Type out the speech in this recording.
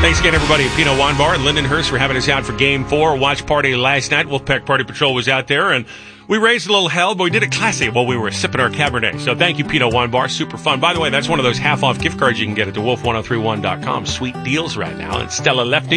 Thanks again, everybody at Pinot Wine Bar in Lindenhurst for having us out for Game 4. Watch party last night. Wolfpack Party Patrol was out there, and we raised a little hell, but we did it classy while we were sipping our Cabernet. So thank you, Pinot Wine Bar. Super fun. By the way, that's one of those half-off gift cards you can get at the wolf1031.com. Sweet deals right now. And Stella Lefty